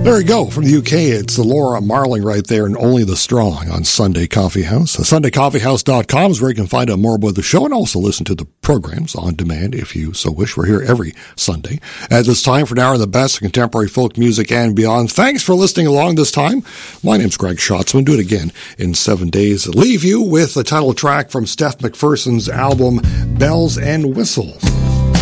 There you go. From the UK, it's Laura Marling right there and Only the Strong on Sunday Coffee House. SundayCoffeehouse.com is where you can find out more about the show and also listen to the programs on demand if you so wish. We're here every Sunday. As it's time for an hour of the best of contemporary folk music and beyond. Thanks for listening along this time. My name's Greg Schatzman. Do it again in 7 days. Leave you with the title track from Steph McPherson's album, Bells and Whistles.